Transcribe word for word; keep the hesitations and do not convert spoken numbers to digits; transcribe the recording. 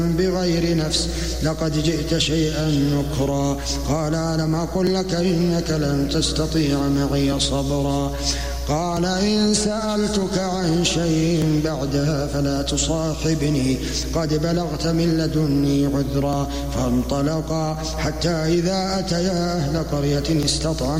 بغير نفس لقد جئت شيئا نكرا. قال ألم أقل لك إنك لن تستطيع معي صبرا. قال إن سألتك عن شيء بعدها فلا تصاحبني قد بلغت من لدني عذرا. فانطلقا حتى إذا أتيا أهل قرية استطعما